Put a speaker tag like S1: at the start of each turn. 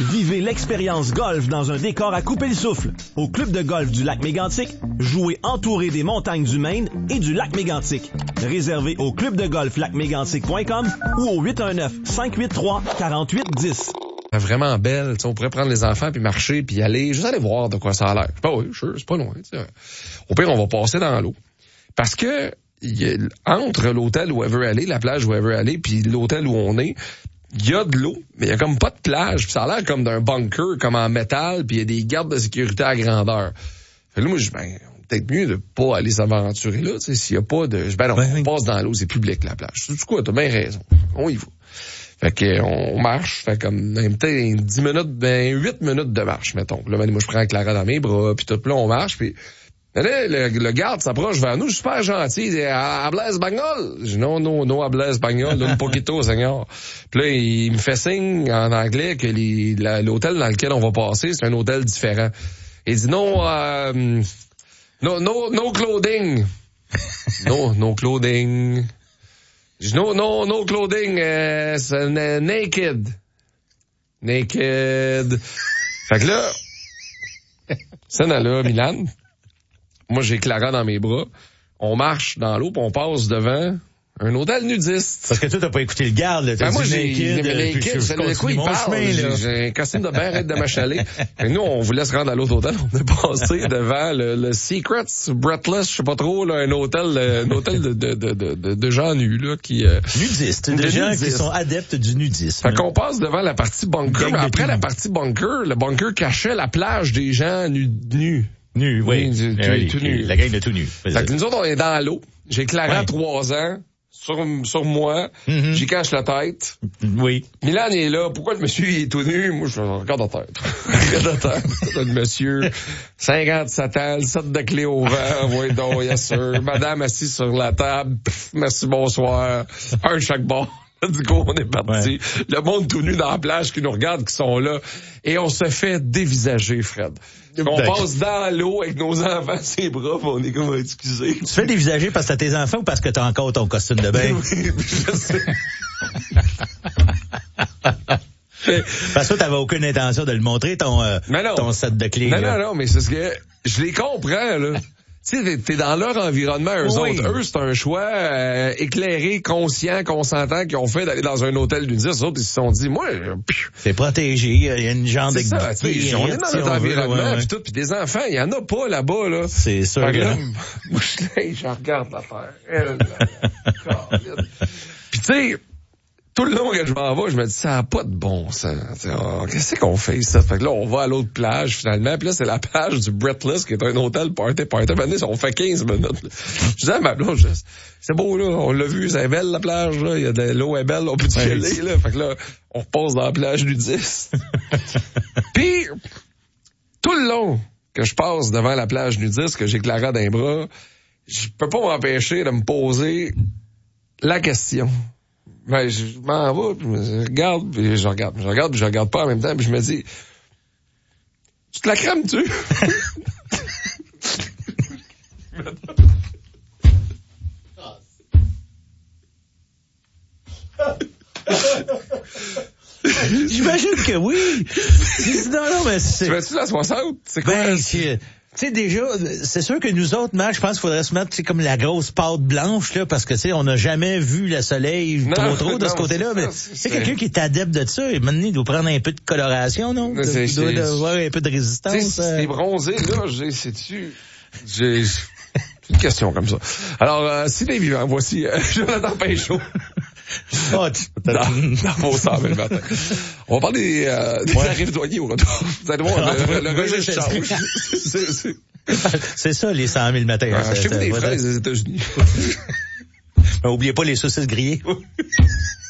S1: Vivez l'expérience golf dans un décor à couper le souffle. Au club de golf du lac Mégantic, jouez entouré des montagnes du Maine et du lac Mégantic. Réservé au clubdegolflacmégantic.com ou au 819-583-4810.
S2: Vraiment belle, on pourrait prendre les enfants puis marcher puis aller, juste aller voir de quoi ça a l'air. Oui, c'est pas loin. T'sais. Au pire, on va passer dans l'eau. Parce que entre l'hôtel où elle veut aller, la plage où elle veut aller, puis l'hôtel où on est, il y a de l'eau, mais il y a comme pas de plage. Puis ça a l'air comme d'un bunker, comme en métal, puis il y a des gardes de sécurité à grandeur. Fait que là, moi, peut-être mieux de pas aller s'aventurer là, tu sais, s'il y a pas de... on passe dans l'eau, c'est public, la plage. Du coup, t'as bien raison. On y va. Fait que on marche, fait comme peut-être 10 minutes, 8 minutes de marche, mettons. Là, moi, je prends Clara dans mes bras, puis tout, là, on marche, puis là, le garde s'approche vers nous, super gentil, il dit, habla espagnol? Je dis, non, habla espagnol, un poquito, señor. Puis là, il me fait signe en anglais que l'hôtel dans lequel on va passer, c'est un hôtel différent. Il dit, no clothing. No clothing. Je dis, no clothing, c'est naked. Naked. Fait que là, ça là, Milan. Moi, j'ai Clara dans mes bras. On marche dans l'eau, puis on passe devant un hôtel nudiste.
S3: Parce que toi, t'as pas écouté le garde, là.
S2: Moi, j'ai c'est de quoi il parle. J'ai un costume de bain, arrête de m'achaler. Et nous, on vous laisse rendre à l'autre hôtel. On est passé devant le Secrets, Breathless, je sais pas trop, là, un hôtel de gens nus, là, qui...
S3: Nudistes. De gens qui sont adeptes du nudisme.
S2: Fait qu'on passe devant la partie bunker. Mais après la partie bunker, le bunker cachait la plage des gens nus.
S3: Nu, oui.
S2: Tout nu.
S3: La gang de tout nu.
S2: Fait que nous autres, on est dans l'eau. J'ai Clara 3 ans. Sur moi. J'y cache la tête.
S3: Oui.
S2: Milan est là. Pourquoi le monsieur est tout nu? Moi, je regarde la tête. Regarde la tête. Le monsieur, 57 ans, le set de clés au vent. Oui, donc, yes sir. Madame assise sur la table. Pff, merci, bonsoir. Un chaque bord. Du coup, on est parti. Ouais. Le monde tout nu dans la plage qui nous regarde, qui sont là. Et on se fait dévisager, Fred. On passe dans l'eau avec nos enfants ses bras, pis on est comme excusé.
S3: Tu fais dévisager parce que t'as tes enfants ou parce que t'as encore ton costume de bain?
S2: Oui, je sais.
S3: Parce que t'avais aucune intention de le montrer, ton set de clés.
S2: Non, mais c'est ce que je les comprends, là. Tu sais, t'es dans leur environnement, eux autres. Eux, c'est un choix éclairé, conscient, consentant qu'ils ont fait d'aller dans un hôtel nudiste. Les autres, ils se sont dit, moi...
S3: C'est protégé, il y a une genre de...
S2: C'est ça, on est dans notre environnement, puis tout, puis des enfants, il y en a pas là-bas, là.
S3: C'est sûr.
S2: Là, moi, je regarde l'affaire. Puis tu sais... Tout le long que je m'en vais, je me dis, ça n'a pas de bon sens. Qu'est-ce qu'on fait ici? Fait que là, on va à l'autre plage, finalement. Puis là, c'est la plage du Breathless, qui est un hôtel party. Maintenant, on fait 15 minutes. Là. Je dis à ma blonde, c'est beau, là. On l'a vu, c'est belle, la plage, là. Il y a de l'eau est belle, on peut y aller, là. Fait que là, on repasse dans la plage nudiste. Puis, tout le long que je passe devant la plage nudiste, que j'ai Clara dans les bras, je peux pas m'empêcher de me poser la question. Ben, je m'en vais, puis je regarde, puis je regarde pas en même temps, puis je me dis, tu te la crames-tu?
S3: J'imagine que oui. Non, mais c'est...
S2: Tu vas-tu la 60? C'est quoi?
S3: Ben, tu sais, déjà, c'est sûr que nous autres, Max, je pense qu'il faudrait se mettre, comme la grosse pâte blanche, là, parce que, tu sais, on n'a jamais vu le soleil trop de ce côté-là, mais c'est quelqu'un qui est adepte de ça, et maintenant, il doit prendre un peu de coloration, non? Il doit avoir un peu de résistance.
S2: C'est bronzé, là, j'ai une question comme ça. Alors, si les vivants, voici Jonathan Pinchot. Dans vos 100 000 matin. On va parler des tarifs douaniers au retour. Vous allez voir, le registre change.
S3: C'est ça, les 100 000 matins.
S2: Achetez-vous des fraises aux États-Unis.
S3: Oubliez pas les saucisses grillées.